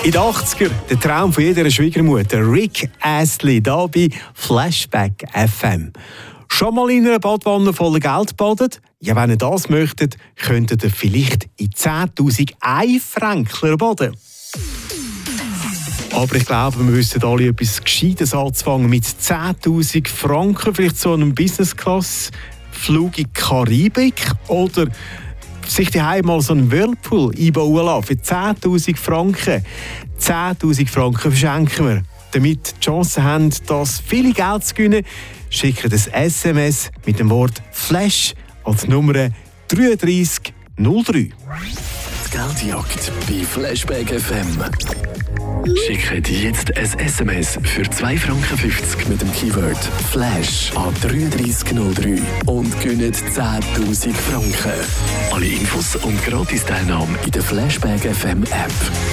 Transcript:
In den 80er, der Traum von jeder Schwiegermutter, Rick Astley, hier bei Flashback FM. Schon mal in einer Badwanne voller Geld badet? Ja, wenn ihr das möchtet, könntet ihr vielleicht in 10'000 Einfränkler baden. Aber ich glaube, wir wissen alle etwas Gescheites anzufangen mit 10'000 Franken, vielleicht so einem Business-Class-Flug in die Karibik oder sich daheim mal so einen Whirlpool einbauen lassen für 10'000 Franken. 10'000 Franken verschenken wir. Damit die Chance haben, das viele Geld zu gewinnen, schicken ein SMS mit dem Wort «Flash» als Nummer 3303. Die Geldjagd bei Flashback FM. Schickt jetzt ein SMS für 2,50 Franken mit dem Keyword «Flash» an 3303 und gewinnt 10'000 Franken. Alle Infos und Gratis-Teilnahme in der Flashback FM App.